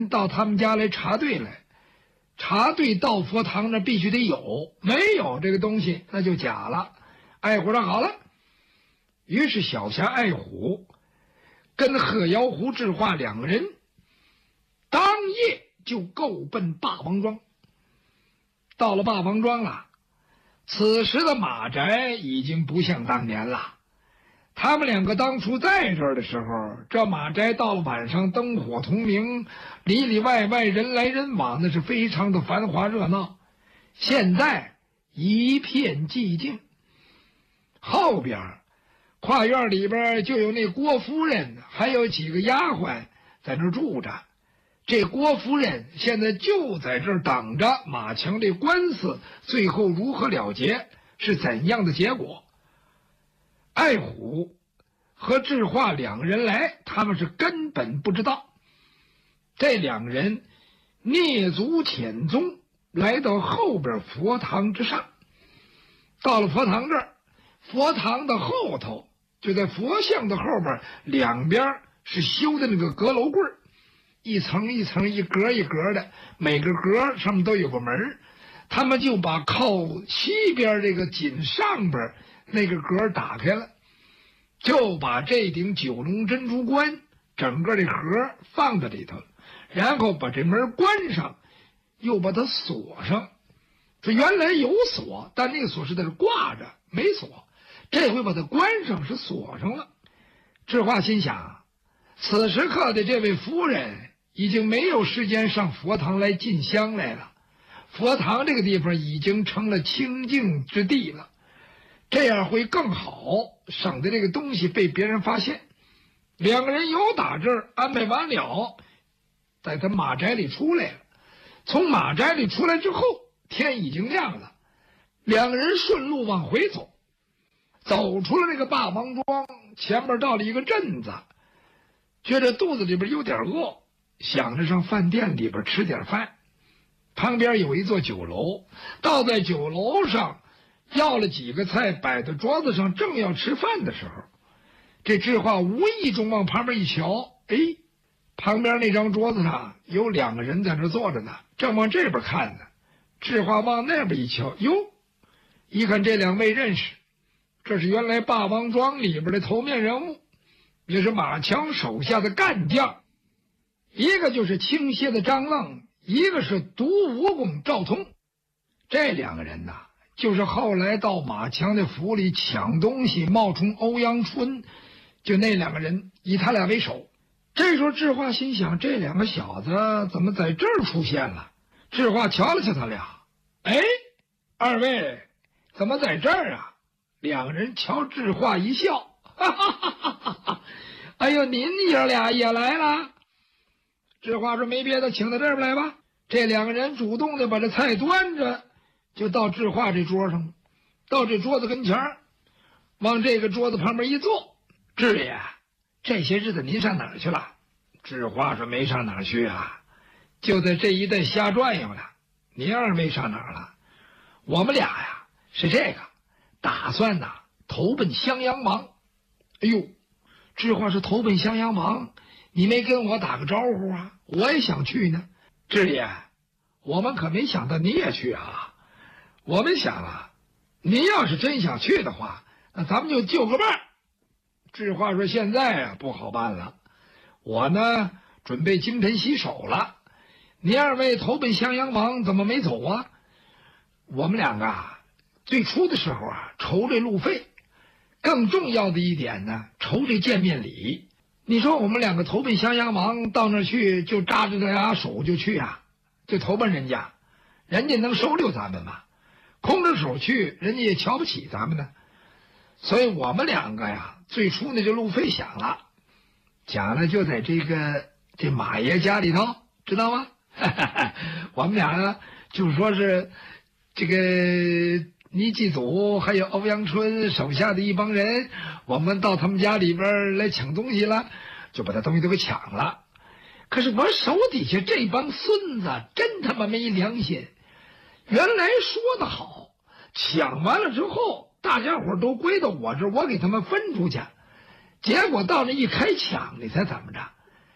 到他们家来查对来，查对到佛堂那必须得有，没有这个东西那就假了。爱虎说好了，于是小侠爱虎跟贺瑶湖智化两个人当夜就够奔霸王庄。到了霸王庄了，此时的马宅已经不像当年了。他们两个当初在这儿的时候，这马宅到了晚上灯火通明，里里外外人来人往，那是非常的繁华热闹。现在一片寂静。后边跨院里边就有那郭夫人还有几个丫鬟在那儿住着。这郭夫人现在就在这儿等着马强这官司最后如何了结，是怎样的结果。爱虎和智化两个人来，他们是根本不知道。这两个人蹑足潜踪来到后边佛堂之上。到了佛堂这儿，佛堂的后头就在佛像的后边，两边是修的那个阁楼柜，一层一层一格一格的，每个格上面都有个门。他们就把靠西边这个紧上边那个格打开了，就把这顶九龙珍珠冠整个这盒放在里头，然后把这门关上，又把它锁上。这原来有锁，但那个锁是在这挂着没锁，这回把它关上，是锁上了。智化心想，此时刻的这位夫人已经没有时间上佛堂来进香来了，佛堂这个地方已经成了清净之地了，这样会更好，省得这个东西被别人发现。两个人由打这儿安排完了，在他马宅里出来了。从马宅里出来之后，天已经亮了，两个人顺路往回走，走出了这个霸王庄，前面到了一个镇子，觉得肚子里边有点饿，想着上饭店里边吃点饭。旁边有一座酒楼，倒在酒楼上要了几个菜摆在桌子上，正要吃饭的时候，这智化无意中往旁边一瞧，哎，旁边那张桌子上有两个人在那坐着呢，正往这边看呢。智化往那边一瞧，哟，一看这两位认识，这是原来霸王庄里边的头面人物，也是马强手下的干将，一个就是倾斜的张愣，一个是独武功赵通。这两个人呐，就是后来到马强的府里抢东西冒充欧阳春，就那两个人，以他俩为首。这时候智化心想，这两个小子怎么在这儿出现了？智化瞧了瞧他俩，哎，二位怎么在这儿啊？两个人瞧智化一笑，哈哈哈哈哈！哎呦，您爷俩也来了。智化说没别的，请到这边来吧。这两个人主动的把这菜端着，就到智化这桌上，到这桌子跟前儿，往这个桌子旁边一坐。智爷，这些日子您上哪儿去了？智化说没上哪儿去啊，就在这一带瞎转悠呢。您二位上哪儿了？我们俩呀是这个打算呐，投奔襄阳王。哎呦，智化是投奔襄阳王，你没跟我打个招呼啊？我也想去呢。智爷，我们可没想到你也去啊。我们想啊，您要是真想去的话，那咱们就就个伴儿。智化说现在啊不好办了，我呢准备金盆洗手了。你二位投奔襄阳王怎么没走啊？我们两个啊，最初的时候啊筹这路费，更重要的一点呢，筹这见面礼。你说我们两个投奔襄阳王到那儿去，就扎着俩手就去啊，就投奔人家，人家能收留咱们吗？空着手去，人家也瞧不起咱们呢。所以我们两个呀，最初呢这路费想了就在这马爷家里头，知道吗？我们俩呢就说是这个倪继祖还有欧阳春手下的一帮人，我们到他们家里边来抢东西了，就把他东西都给抢了。可是我手底下这帮孙子真他妈没良心，原来说得好，抢完了之后大家伙都归到我这儿，我给他们分出去，结果到那一开抢，你猜怎么着？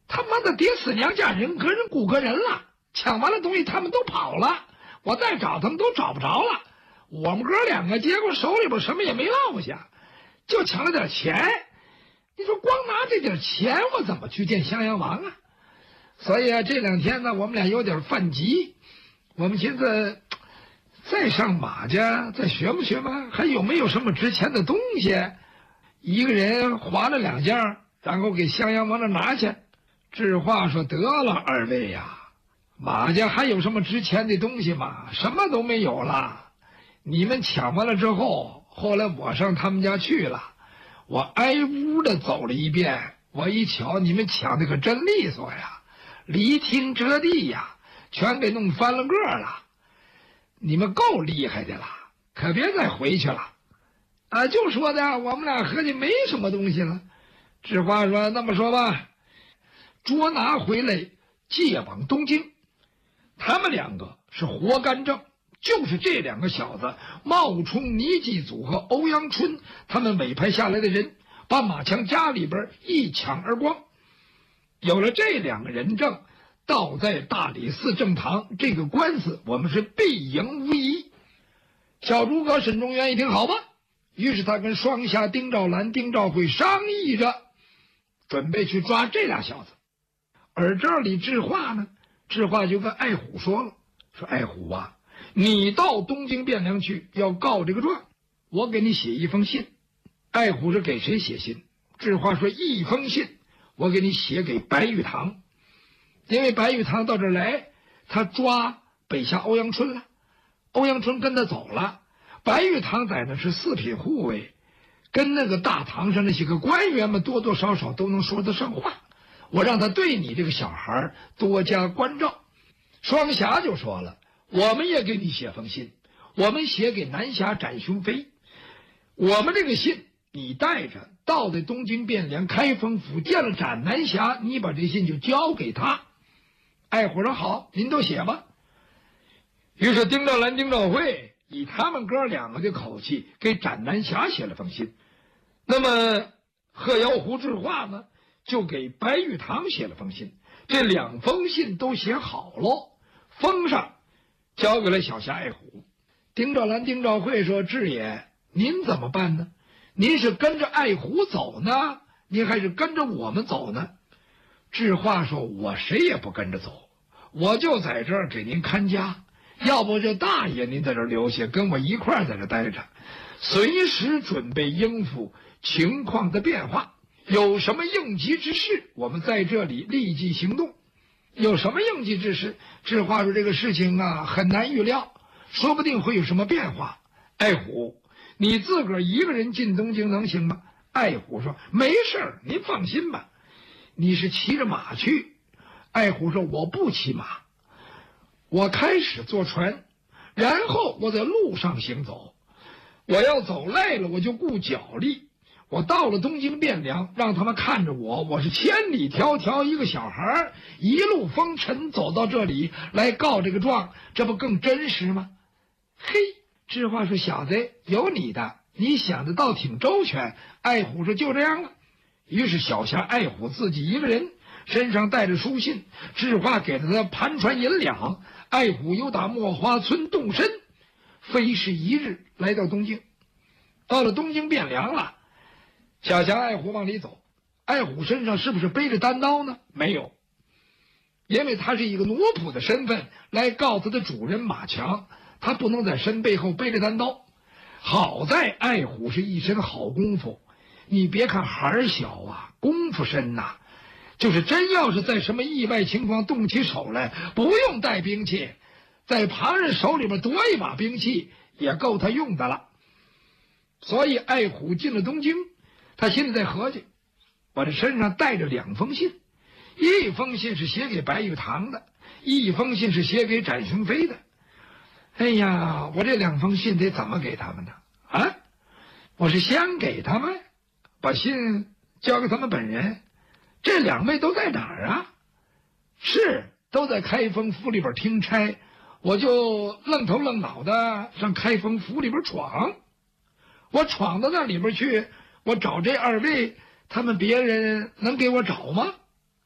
他妈的爹死娘家人，跟人雇个人了，抢完了东西他们都跑了，我再找他们都找不着了。我们哥两个结果手里边什么也没落下，就抢了点钱。你说光拿这点钱，我怎么去见襄阳王啊？所以啊，这2天呢，我们俩有点犯急。我们寻思再上马家再学摸学摸，还有没有什么值钱的东西？一个人划了2件，然后给襄阳王那拿去。智化说：“得了，二位呀，马家还有什么值钱的东西吗？什么都没有了。你们抢完了之后，后来我上他们家去了，我挨屋的走了一遍。我一瞧，你们抢的可真利索呀，离厅折地呀，全给弄翻了个了。你们够厉害的了，可别再回去了。啊，就说的我们俩合计没什么东西了。”智化说：“那么说吧，捉拿回来，借往东京。他们2个是活干政，就是这2个小子冒充倪继祖和欧阳春他们委派下来的人，把马强家里边一抢而光。有了这2个人证，倒在大理寺正堂，这个官司我们是必赢无疑。”小诸葛沈中原一听，好吧，于是他跟双侠丁兆兰、丁兆会商议着，准备去抓这俩小子。而这里智化呢，智化就跟爱虎说了，说爱虎啊，你到东京汴梁去要告这个状，我给你写一封信。爱虎是给谁写信？智化说一封信我给你写给白玉堂，因为白玉堂到这儿来，他抓北下欧阳春了，欧阳春跟他走了，白玉堂在那是4品护卫，跟那个大堂上那些个官员们多多少少都能说得上话，我让他对你这个小孩多加关照。双侠就说了，我们也给你写封信，我们写给南侠展雄飞，我们这个信你带着到的东京汴梁开封府，见了斩南侠，你把这信就交给他。爱虎说好，您都写吧。于是丁兆兰、丁兆会以他们哥2个的口气给斩南侠写了封信，那么贺瑶湖智化呢，就给白玉堂写了封信。这2封信都写好喽，封上交给了小侠爱虎。丁兆兰、丁兆会说：“智爷，您怎么办呢？您是跟着爱虎走呢，您还是跟着我们走呢？”智化说：“我谁也不跟着走，我就在这儿给您看家，要不就大爷您在这儿留下，跟我一块儿在这儿待着，随时准备应付情况的变化。有什么应急之事，我们在这里立即行动。”有什么应急之事？智化说：“这个事情啊，很难预料，说不定会有什么变化。爱虎，你自个儿一个人进东京能行吗？”爱虎说：“没事儿，您放心吧。”你是骑着马去？爱虎说：“我不骑马，我开始坐船，然后我在路上行走。我要走累了，我就顾脚力。我到了东京汴梁，让他们看着我，我是千里迢迢一个小孩，一路风尘走到这里来告这个状，这不更真实吗？”嘿，智化说：“小子，有你的，你想的倒挺周全。”爱虎说：“就这样了。”于是小侠爱虎自己一个人，身上带着书信，智化给了他盘缠银两。爱虎又打墨花村动身，飞逝1日来到东京。到了东京汴梁了，小侠爱虎往里走，爱虎身上是不是背着单刀呢？没有，因为他是一个奴仆的身份来告他的主人马强，他不能在身背后背着单刀。好在爱虎是一身好功夫，你别看孩儿小啊，功夫深呐，就是真要是在什么意外情况动起手来，不用带兵器，在旁人手里边夺一把兵器也够他用的了。所以爱虎进了东京，他心里在合计，我这身上带着2封信，一封信是写给白玉堂的，一封信是写给展雄飞的。哎呀，我这2封信得怎么给他们呢？啊，我是先给他们，把信交给他们本人。这2位都在哪儿啊？是都在开封府里边听差，我就愣头愣脑的上开封府里边闯。我闯到那里边去，我找这2位，他们别人能给我找吗？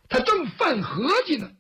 他正犯合计呢，